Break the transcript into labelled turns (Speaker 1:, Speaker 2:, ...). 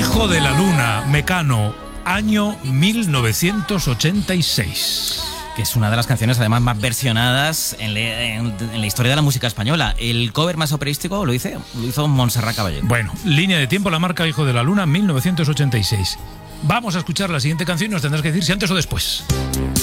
Speaker 1: Hijo de la Luna, Mecano, año 1986.
Speaker 2: Que es una de las canciones además más versionadas en la historia de la música española. El cover más operístico lo hizo Montserrat Caballé.
Speaker 1: Bueno, línea de tiempo, la marca Hijo de la Luna, 1986. Vamos a escuchar la siguiente canción y nos tendrás que decir si antes o después.